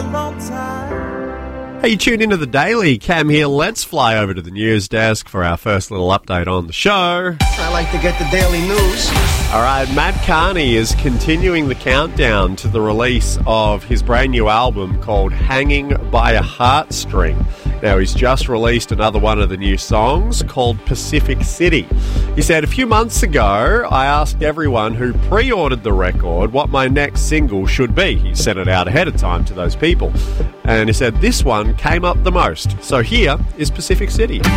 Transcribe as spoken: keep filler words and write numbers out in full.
long time. Hey, you tuned into The Daily. Cam here. Let's fly over to the news desk for our first little update on the show. I like to get the daily news. All right, Matt Carney is continuing the countdown to the release of his brand new album called Hanging by a Heartstring. Now, he's just released another one of the new songs called Pacific City. He said, a few months ago, I asked everyone who pre-ordered the record what my next single should be. He sent it out ahead of time to those people. And he said, this one came up the most. So here is Pacific City.